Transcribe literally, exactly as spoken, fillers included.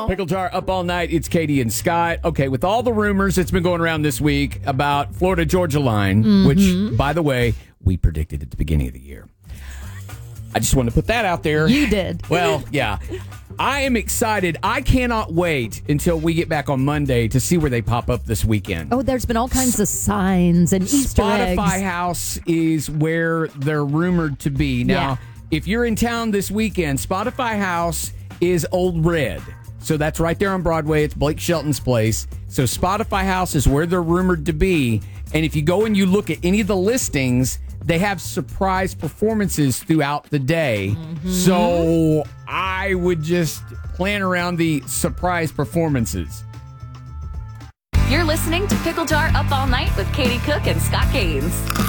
now. Pickle Jar up all night. It's Katie and Scott. Okay, with all the rumors that's been going around this week about Florida Georgia line, mm-hmm. which, by the way, we predicted at the beginning of the year. I just wanted to put that out there. You did. Well, yeah. I am excited. I cannot wait until we get back on Monday to see where they pop up this weekend. Oh, there's been all kinds of signs and Easter eggs. Spotify House is where they're rumored to be. Now, Yeah. if you're in town this weekend, Spotify House is Old Red. So that's right there on Broadway. It's Blake Shelton's place. So Spotify House is where they're rumored to be. And if you go and you look at any of the listings, they have surprise performances throughout the day. Mm-hmm. So I would just plan around the surprise performances. You're listening to Pickle Jar Up All Night with Katie Cook and Scott Gaines.